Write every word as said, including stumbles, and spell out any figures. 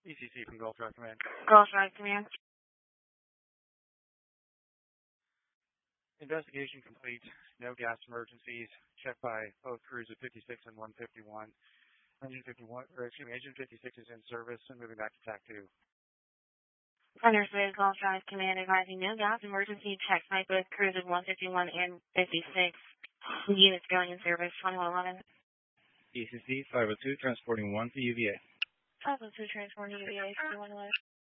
E C C from Gulf Drive Command. Gulf Drive Command. Investigation complete. No gas emergencies. Checked by both crews at fifty-six and one fifty-one. Engine fifty-one, or excuse me, engine fifty-six is in service and moving back to T A C two. Understood. Gulf Drive Command advising no gas emergency. Checked by both crews at one fifty-one and fifty-six. Units going in service. twenty-one eleven. E C C five oh two transporting one to U V A. five oh two transporting U V A. twenty-one eleven.